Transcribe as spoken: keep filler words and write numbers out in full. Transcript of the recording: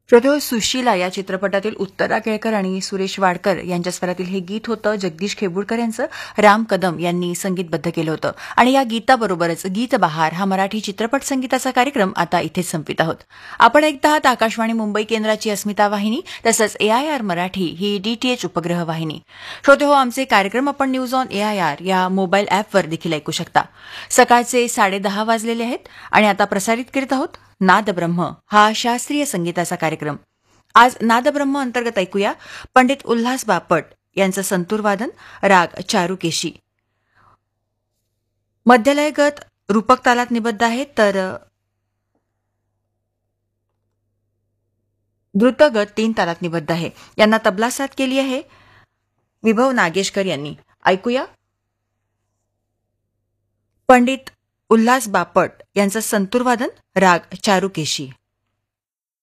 श्रोते हो, सुशीला या चित्रपटातील उत्तरा केळकर आणि सुरेश वाडकर यांच्या स्वरातील हे गीत होतं. जगदीश खेबुडकर यांचं राम कदम यांनी संगीतबद्ध केलं होतं. आणि या गीताबरोबरच गीत बहार हा मराठी चित्रपट संगीताचा कार्यक्रम आता इथेच संपित आहोत. आपण ऐकता आहात आकाशवाणी मुंबई केंद्राची अस्मिता वाहिनी, तसंच एआयआर मराठी ही डीटीएच उपग्रह वाहिनी. श्रोते हो, आमचे कार्यक्रम आपण न्यूज ऑन एआयआर या मोबाईल ॲपवर देखील ऐकू शकता. सकाळचे साडेदहा वाजलेले आहेत आणि आता प्रसारित करीत आहोत नादब्रह्म हा शास्त्रीय संगीताचा कार्यक्रम. आज नादब्रह्म अंतर्गत ऐकूया पंडित उल्हास बापट यांचं संतूरवादन, राग चारुकेशी. मध्यलयगत रूपक तालात निबद्ध आहे, तर द्रुतगत तीन तालात निबद्ध आहे. यांना तबला साथ केली आहे विभव नागेशकर यांनी. ऐकूया पंडित उल्हास बापट यांचं संतूरवादन, राग चारुकेशी.